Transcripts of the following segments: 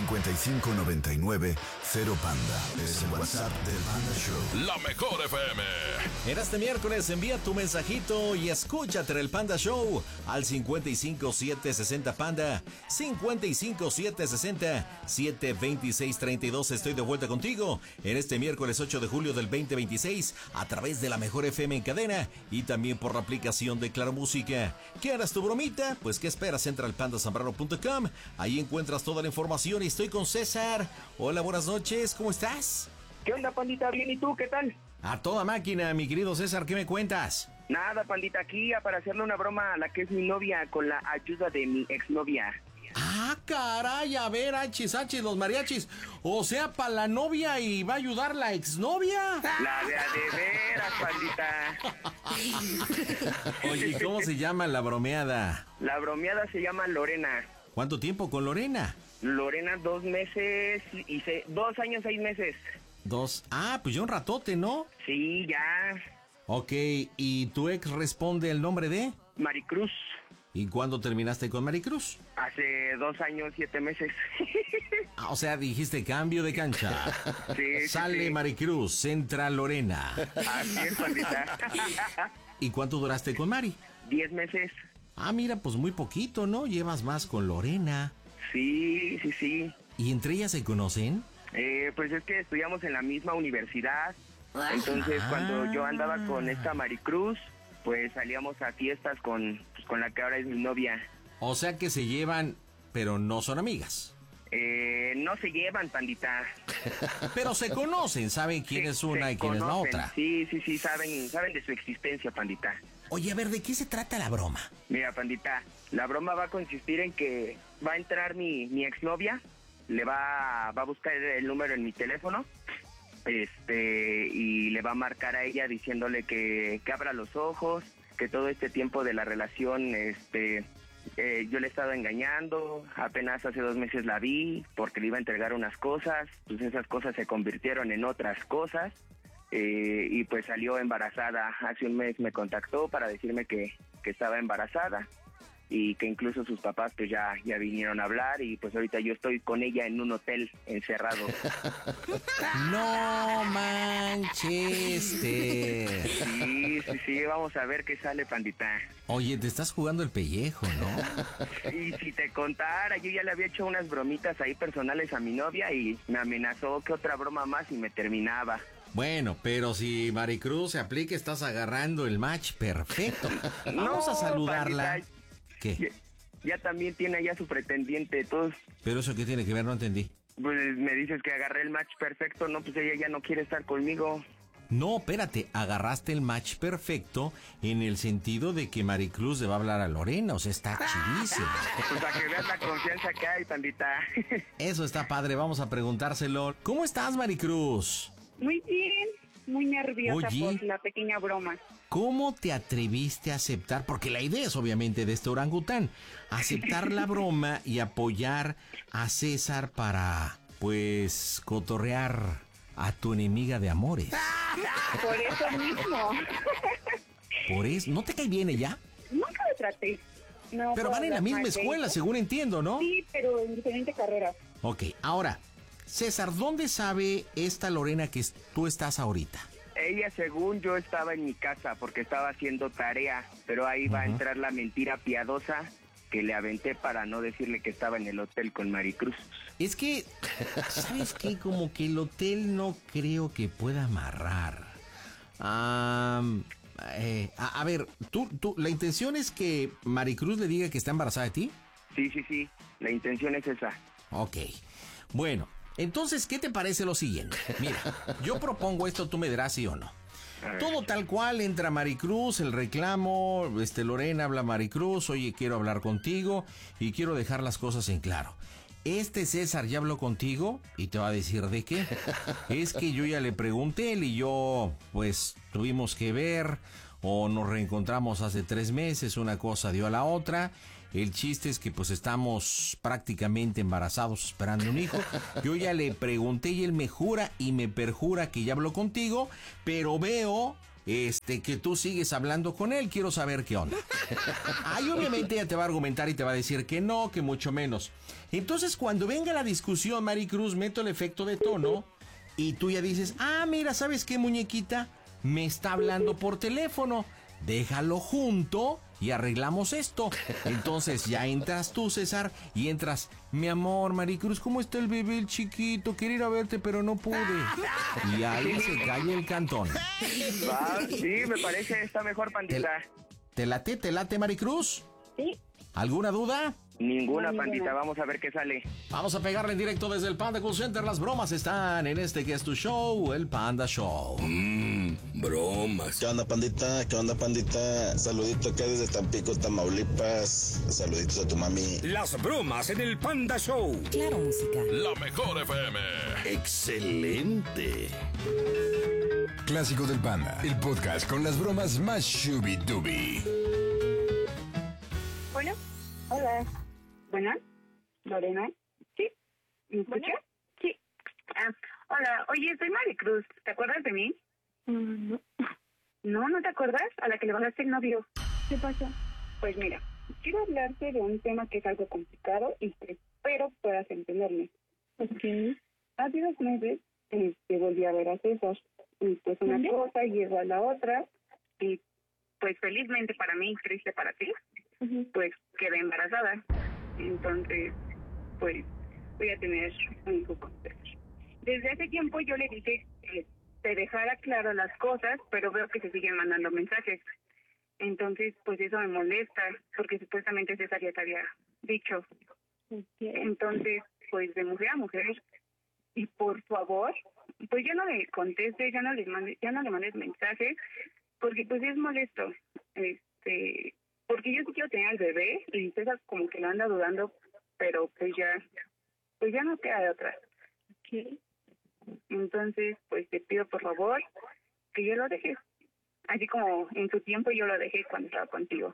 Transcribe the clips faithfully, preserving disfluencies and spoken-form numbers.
cincuenta y cinco noventa y nueve cero Panda. Es el WhatsApp del Panda Show. La mejor F M. En este miércoles envía tu mensajito y escúchate en el Panda Show al cincuenta y cinco siete sesenta Panda, cincuenta y cinco siete sesenta siete veintiséis treinta y dos. Estoy de vuelta contigo en este miércoles ocho de julio del veinte veintiséis a través de la mejor F M en cadena y también por la aplicación de Claro Música. ¿Quieres tu bromita? Pues ¿qué esperas? Entra al panda zambrano punto com. Ahí encuentras toda la información y estoy con César. Hola, buenas noches, ¿cómo estás? ¿Qué onda, pandita? Bien, ¿y tú? ¿Qué tal? A toda máquina, mi querido César, ¿qué me cuentas? Nada, pandita, aquí para hacerle una broma a la que es mi novia con la ayuda de mi exnovia. Ah, caray, a ver, achis, achis, los mariachis. O sea, para la novia y va a ayudar la exnovia. La de a de veras, pandita. Oye, ¿y cómo se llama la bromeada? La bromeada se llama Lorena. ¿Cuánto tiempo con Lorena? Lorena, dos meses y se, dos años, seis meses. Dos. Ah, pues ya un ratote, ¿no? Sí, ya. Ok, ¿y tu ex responde el nombre de? Maricruz. ¿Y cuándo terminaste con Maricruz? Hace dos años, siete meses. Ah, o sea, dijiste cambio de cancha. Sí, Sale sí, sí. Maricruz, entra Lorena. Así es, pandita. ¿Y cuánto duraste con Mari? Diez meses. Ah, mira, pues muy poquito, ¿no? Llevas más con Lorena. Sí, sí, sí. ¿Y entre ellas se conocen? Eh, pues es que estudiamos en la misma universidad. Entonces, Ah. cuando yo andaba con esta Maricruz, pues salíamos a fiestas con, pues, con la que ahora es mi novia. O sea que se llevan, pero no son amigas. Eh, no se llevan, pandita. Pero se conocen, saben quién Sí, es una se y quién es la conocen. otra. Sí, sí, sí, saben, saben de su existencia, pandita. Oye, a ver, ¿de qué se trata la broma? Mira, pandita, la broma va a consistir en que va a entrar mi, mi exnovia, le va, va a buscar el número en mi teléfono, este, y le va a marcar a ella diciéndole que, que abra los ojos, que todo este tiempo de la relación, este, eh, yo le he estado engañando, apenas hace dos meses la vi, porque le iba a entregar unas cosas, pues esas cosas se convirtieron en otras cosas. Eh, y pues salió embarazada. Hace un mes me contactó para decirme que, que estaba embarazada y que incluso sus papás pues ya, ya vinieron a hablar y pues ahorita yo estoy con ella en un hotel encerrado. No manchester. Sí, sí, sí, vamos a ver qué sale, pandita. Oye, te estás jugando el pellejo, ¿no? Y si te contara, yo ya le había hecho unas bromitas ahí personales a mi novia y me amenazó que otra broma más y me terminaba. Bueno, pero si Maricruz se aplica, estás agarrando el match perfecto. Vamos No, a saludarla. pandita. ¿Qué? Ya, ya también tiene ya su pretendiente, todos. ¿Pero eso qué tiene que ver? No entendí. Pues me dices que agarré el match perfecto, no, pues ella ya no quiere estar conmigo. No, espérate, agarraste el match perfecto en el sentido de que Maricruz le va a hablar a Lorena, o sea, está chidísimo. Pues para que veas la confianza que hay, pandita. Eso está padre, vamos a preguntárselo. ¿Cómo estás, Maricruz? Muy bien, muy nerviosa Oye. por la pequeña broma. ¿Cómo te atreviste a aceptar? Porque la idea es obviamente de este orangután, aceptar la broma y apoyar a César para, pues, cotorrear a tu enemiga de amores. Por eso mismo. Por eso, ¿no te cae bien ella? Nunca me traté. No Pero puedo van en la hablar misma mal de escuela, ella. según entiendo, ¿no? Sí, pero en diferentes carreras. Ok, ahora, César, ¿dónde sabe esta Lorena que es- tú estás ahorita? Ella, según yo, estaba en mi casa porque estaba haciendo tarea, pero ahí va a entrar la mentira piadosa que le aventé para no decirle que estaba en el hotel con Maricruz. Es que, ¿sabes qué? Como que el hotel no creo que pueda amarrar. Am, eh, a, a ver, ¿tú, tú, ¿la intención es que Maricruz le diga que está embarazada de ti? Sí, sí, sí, la intención es esa. Ok, bueno, entonces, ¿qué te parece lo siguiente? Mira, yo propongo esto, tú me dirás sí o no. A ver. Todo tal cual, entra Maricruz, el reclamo, este Lorena habla a Maricruz, oye, quiero hablar contigo y quiero dejar las cosas en claro. Este César ya habló contigo y te va a decir de qué. Es que yo ya le pregunté, él y yo, pues, tuvimos que ver o nos reencontramos hace tres meses, una cosa dio a la otra. El chiste es que pues estamos prácticamente embarazados esperando un hijo. Yo ya le pregunté y él me jura y me perjura que ya habló contigo, pero veo este, que tú sigues hablando con él, quiero saber qué onda. Ahí obviamente ella te va a argumentar y te va a decir que no, que mucho menos. Entonces cuando venga la discusión, Maricruz, meto el efecto de tono y tú ya dices, ah, mira, ¿sabes qué, muñequita? Me está hablando por teléfono, déjalo junto y arreglamos esto. Entonces ya entras tú, César, y entras, mi amor, Maricruz, ¿cómo está el bebé, el chiquito? Quería ir a verte, pero no pude. Y ahí se cae el cantón. Va, sí, me parece, está mejor, pandita. ¿Te late, te late, Maricruz? Sí. ¿Alguna duda? Ninguna, No, pandita, ninguna. vamos a ver qué sale. Vamos a pegarle en directo desde el Panda Cool Center. Las bromas están en este que es tu show, el Panda Show. Mmm, bromas. ¿Qué onda, pandita? ¿Qué onda, pandita? Saludito acá desde Tampico, Tamaulipas. Saluditos a tu mami. Las bromas en el Panda Show. Claro, música. La mejor F M. Excelente. Clásico del Panda, el podcast con las bromas más shubi-dubi. Bueno. Hola. Bueno. Lorena. Sí. ¿Me escuchas? Sí. Ah, hola. Oye, soy Maricruz. ¿Te acuerdas de mí? Mm, no. ¿No? ¿No te acuerdas? A la que le bajaste el novio. ¿Qué pasa? Pues mira, quiero hablarte de un tema que es algo complicado y que espero puedas entenderme. Ok. Hace dos meses este, volví a ver a César. Y pues una ¿Dónde? cosa lleva a la otra. Y pues felizmente para mí, triste para ti, uh-huh. pues quedé embarazada. Entonces, pues voy a tener un hijo con César. Desde hace tiempo yo le dije que te dejara claro las cosas, pero veo que se siguen mandando mensajes. Entonces, pues eso me molesta, porque supuestamente César ya te había dicho. Okay. Entonces, pues de mujer a mujer, y por favor, pues ya no le contestes, ya no le mandes, ya no le mandes mensajes, porque pues es molesto. Este, porque yo sí quiero tener al bebé, y César como que lo anda dudando, pero pues ya, pues ya no queda de otra. Okay. Entonces, pues te pido por favor que yo lo dejes. Así como en su tiempo yo lo dejé cuando estaba contigo.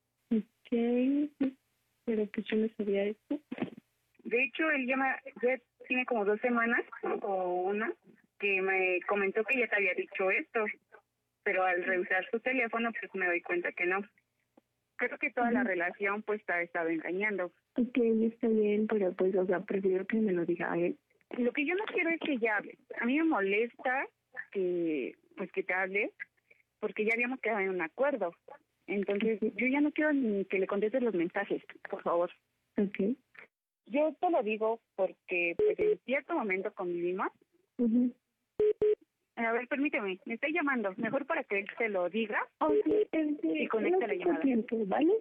Ok, pero pues yo no sabía esto. De hecho, él ya, me, ya tiene como dos semanas, o una, que me comentó que ya te había dicho esto. Pero al revisar su teléfono, pues me doy cuenta que no. Creo que toda uh-huh. la relación, pues, te ha estado engañando. Ok, está bien, pero pues, o sea, prefiero que me lo diga a él. Lo que yo no quiero es que ya hable. A mí me molesta que, pues, que te hable, porque ya habíamos quedado en un acuerdo. Entonces, yo ya no quiero ni que le contestes los mensajes, por favor. Ok. Yo te lo digo porque, pues, en cierto momento convivimos. Uh-huh. A ver, permíteme, me está llamando. Mejor para que él se lo diga okay, y conecte la llamada. Tiempo, ¿vale?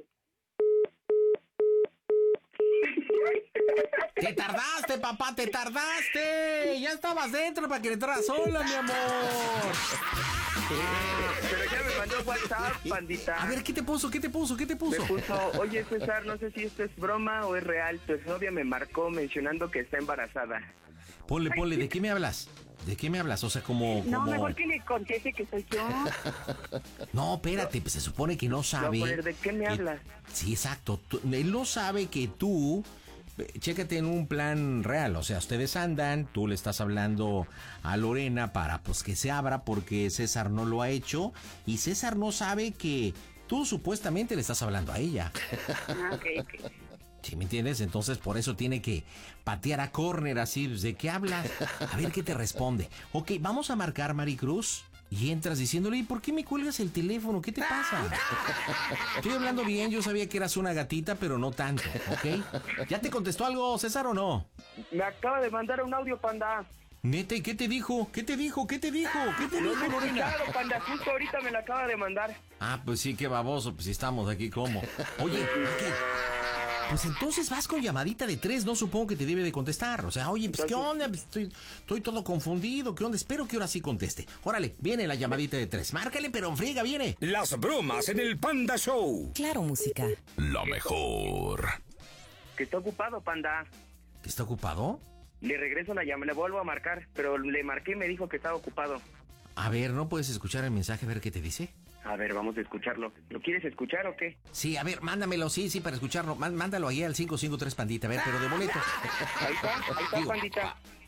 ¡Te tardaste, papá! ¡Te tardaste! Ya estabas dentro para que le entrara sola, mi amor. Pero ya me mandó WhatsApp, pandita. A ver, ¿qué te puso? ¿Qué te puso? ¿Qué te puso? Me puso, oye, César, no sé si esto es broma o es real. Tu exnovia me marcó mencionando que está embarazada. Ponle, ponle, ¿de qué me hablas? ¿De qué me hablas? O sea, como... No, como... mejor que le conteste que soy yo. No, espérate, pues se supone que no sabe... No, ¿de qué me que... hablas? Sí, exacto. Tú... Él no sabe que tú... Chécate en un plan real, o sea, ustedes andan, tú le estás hablando a Lorena para pues que se abra porque César no lo ha hecho y César no sabe que tú supuestamente le estás hablando a ella. Ah, ok, ok. ¿Sí me entiendes? Entonces por eso tiene que patear a córner así, ¿de qué hablas? A ver qué te responde. Ok, vamos a marcar Maricruz. Y entras diciéndole, ¿y por qué me cuelgas el teléfono? ¿Qué te pasa? Estoy hablando bien, yo sabía que eras una gatita, pero no tanto, ¿ok? ¿Ya te contestó algo, César, o no? Me acaba de mandar un audio, panda. Neta, ¿y qué te dijo? ¿Qué te dijo? ¿Qué te dijo? ¿Qué te no dijo, Lorena? Claro, panda, justo ahorita me lo acaba de mandar. Ah, pues sí, qué baboso, pues si estamos aquí, ¿cómo? Oye, ¿qué? Pues entonces vas con llamadita de tres, no supongo que te debe de contestar. O sea, oye, pues ¿qué onda? Pues estoy, estoy todo confundido, ¿qué onda? Espero que ahora sí conteste. Órale, viene la llamadita de tres. Márcale, pero friega, viene. Las bromas en el Panda Show. Claro, música. La mejor. Que está ocupado, panda. ¿Que está ocupado? Le regreso la llamada, le vuelvo a marcar, pero le marqué y me dijo que estaba ocupado. A ver, ¿no puedes escuchar el mensaje a ver qué te dice? A ver, vamos a escucharlo. ¿Lo quieres escuchar o qué? Sí, a ver, mándamelo, sí, sí, para escucharlo. Mándalo ahí al cinco cinco tres, pandita, a ver, pero de boleto. Ahí está, ahí está, Digo, pandita.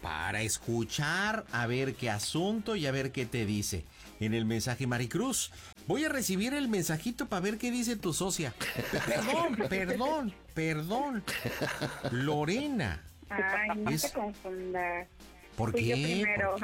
para escuchar a ver qué asunto y a ver qué te dice. En el mensaje, Maricruz, voy a recibir el mensajito para ver qué dice tu socia. Perdón, perdón, perdón. Lorena. Ay, no Es- te confundas. ¿Por Fui yo qué? primero.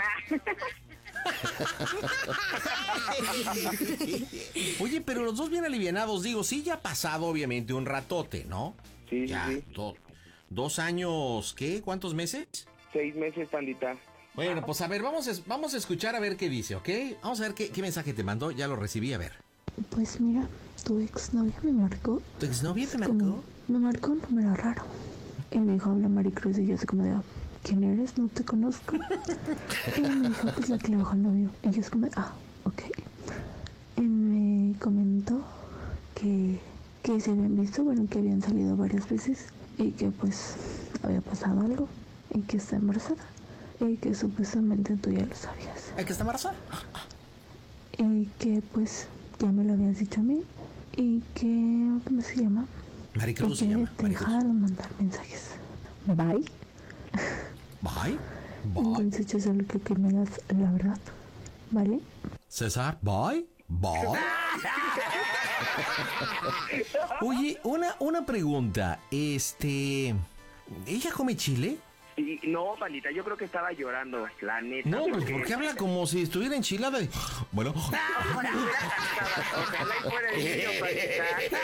Oye, pero los dos bien alivianados, digo, sí, ya ha pasado obviamente un ratote, ¿no? Sí, Ya, sí, sí. do- dos años, ¿qué? ¿Cuántos meses? Seis meses, pandita. Bueno, pues a ver, vamos a, vamos a escuchar a ver qué dice, ¿ok? Vamos a ver qué, qué mensaje te mandó, ya lo recibí, a ver. Pues mira, tu exnovia me marcó. ¿Tu exnovia te como- marcó? Me marcó un número raro. Y me dijo, habla Maricruz. Y yo así como de, "Ah, ¿quién eres? No te conozco". Y me dijo, pues la que le bajó el novio. Y yo es como de, ah, ok. Y me comentó que, que se habían visto, bueno, que habían salido varias veces. Y que pues había pasado algo. Y que está embarazada. Y que supuestamente tú ya lo sabías. ¿El que está embarazada? Y que pues ya me lo habías dicho a mí. Y que, ¿cómo se llama? Maricruz Y se que llama, te Maricruz. dejara de mandar mensajes. Bye. Bye, bye. Entonces yo solo quiero que me das la verdad. ¿Vale? César, bye, bye. Oye, una, una pregunta, este... ¿Ella come chile? Y no, pandita, yo creo que estaba llorando, la neta. No, pues porque- porque habla como si estuviera enchilada. y- Bueno, Ojalá y fuera el niño, pandita.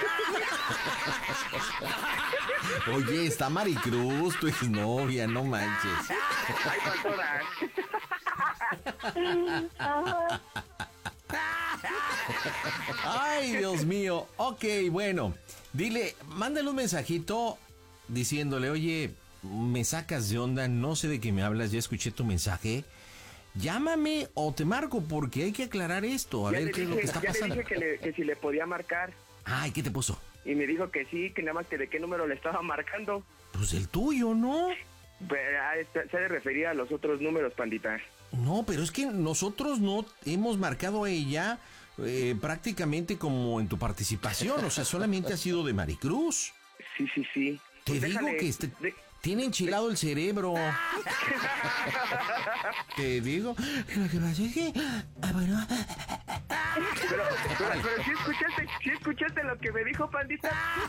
oye, está Maricruz, tu exnovia, no manches. Ay, pastora. Ay, Dios mío. Ok, bueno. Dile, mándale un mensajito diciéndole, oye, me sacas de onda, no sé de qué me hablas, ya escuché tu mensaje. Llámame o te marco porque hay que aclarar esto, a Ya ver le qué es lo dije- que está ya pasando. le dije que, le- que si le podía marcar. Ay, ¿qué te puso? Y me dijo que sí, que nada más que de qué número le estaba marcando. Pues el tuyo, ¿no? Pero, ah, este, se ha de referir a los otros números, pandita. No, pero es que nosotros no hemos marcado a ella eh, prácticamente como en tu participación, o sea, solamente ha sido de Maricruz. Sí, sí, sí. Te Pues digo déjale- que este, de- tiene enchilado el cerebro. Te digo, lo que pasa es que, ah, bueno, Pero, pero, pero sí escuchaste, sí escuchaste lo que me dijo, pandita.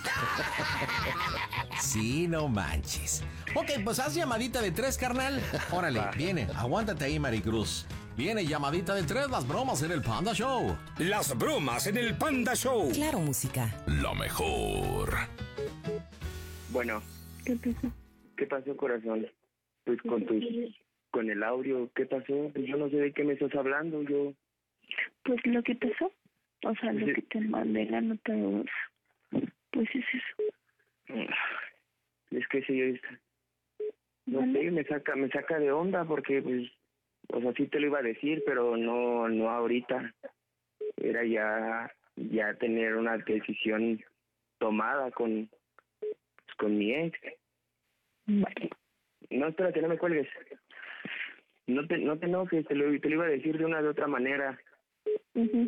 sí, no manches. Ok, pues haz llamadita de tres, carnal. Órale, viene, aguántate ahí, Maricruz. Viene llamadita de tres, las bromas en el Panda Show. Las bromas en el Panda Show. Claro, música. Lo mejor. Bueno, ¿Qué pasó? ¿qué pasó, corazón? Pues con tu, con el audio, ¿qué pasó? Pues yo no sé de qué me estás hablando, yo... Pues lo que pasó. O sea, lo Sí. que te mandé la nota de voz. Pues es eso. Es que sí, es... No ¿Vale? sé, me saca, me saca de onda porque, pues, o sea, sí te lo iba a decir, pero no, no ahorita. Era ya, ya tener una decisión tomada con, pues, con mi ex. Vale. No, espérate, no me cuelgues. No te, no te enojes, te lo, te lo iba a decir de una de otra manera. Ujú.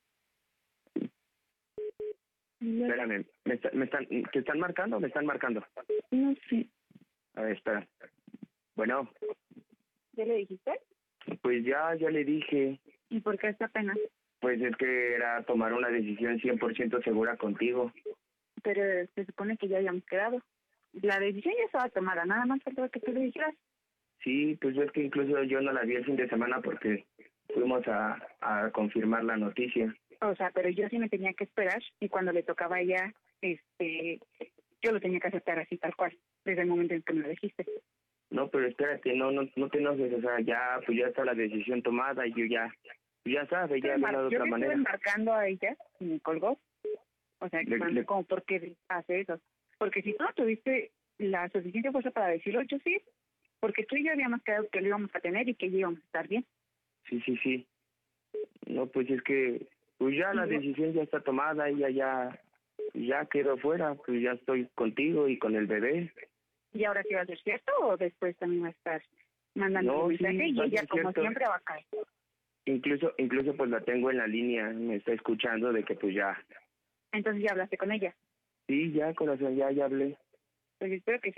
Espérame, me, está- me están, ¿te están marcando o me están marcando? No sé. A ver, espera. Bueno, ¿Ya le dijiste? pues ya, ya le dije. ¿Y por qué esta pena? Pues es que era tomar una decisión cien por ciento segura contigo. Pero se supone que ya habíamos quedado. La decisión ya estaba tomada, nada más faltaba que tú le dijeras. Sí, pues es que incluso yo no la vi el fin de semana porque fuimos a, a confirmar la noticia. O sea, pero yo sí me tenía que esperar y cuando le tocaba a ella, este, yo lo tenía que aceptar así tal cual, desde el momento en que me lo dijiste. No, pero espérate, no, no, no te enojes, o sea, ya, pues ya está la decisión tomada y yo ya, ya sabes, ya Mar- de yo otra le manera. estuve marcando a ella y me colgó. O sea, Le- cuando- le- como, ¿por qué hace eso? Porque si tú no tuviste la suficiente fuerza para decirlo, yo sí. Porque tú y yo habíamos quedado que lo íbamos a tener y que ya íbamos a estar bien. Sí, sí, sí. No, pues es que, pues ya la Ujú. decisión ya está tomada, ella ya, ya quedó fuera, pues ya estoy contigo y con el bebé. ¿Y ahora sí va a ser cierto o después también va a estar mandando No, un sí, mensaje y va a ella ser como cierto. siempre va a caer? Incluso, incluso pues la tengo en la línea, me está escuchando de que pues ya, Entonces ya hablaste con ella. sí, ya corazón, ya, ya hablé. Pues espero que sea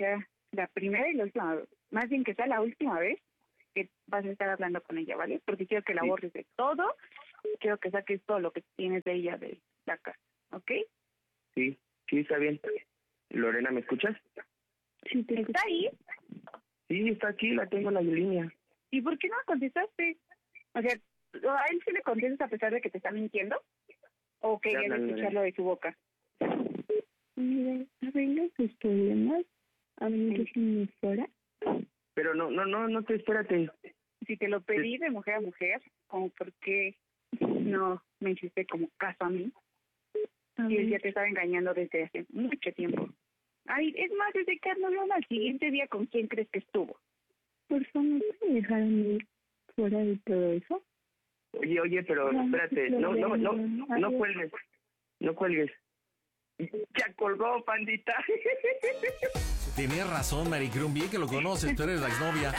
la primera y la última vez. Más bien que sea la última vez que vas a estar hablando con ella, ¿vale? Porque quiero que la Sí. borres de todo. Quiero que saques todo lo que tienes de ella de la casa, ¿ok? Sí, sí, está bien. Lorena, ¿me escuchas? Sí, te ¿Está ahí? Sí, está aquí, la tengo en la línea. ¿Y por qué no contestaste? O sea, ¿a él sí le contestas a pesar de que te está mintiendo? ¿O querías Ya, no, no, no. escucharlo de su boca? Mira, arregla sus problemas, a mí que me fuera. Pero no, no, no, no te espérate. Si te lo pedí de mujer a mujer, como por qué no me hiciste como caso a mí. Y él ya te estaba engañando desde hace mucho tiempo. Ay, es más, desde que no lo al siguiente día, ¿con quién crees que estuvo? Por favor, ¿me dejaron ir fuera de todo eso? Oye, oye, pero No, espérate, no, no, no, no Adiós. cuelgues, no cuelgues. Ya colgó, pandita. Tenías razón, Maricruz, bien que lo conoces, tú eres la exnovia.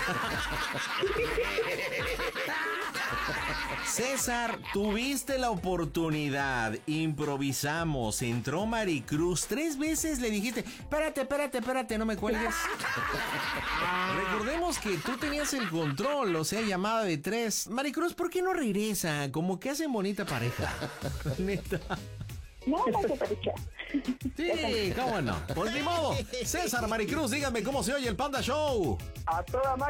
César, tuviste la oportunidad, improvisamos, entró Maricruz, tres veces le dijiste, espérate, espérate, espérate, no me cuelgues. Recordemos que tú tenías el control, o sea, llamada de tres. Maricruz, ¿por qué no regresa? Como que hacen bonita pareja. Neta. No, no se parecha. Sí, cómo no. Pues ni modo. César, Maricruz, díganme cómo se oye el Panda Show. A toda máquina.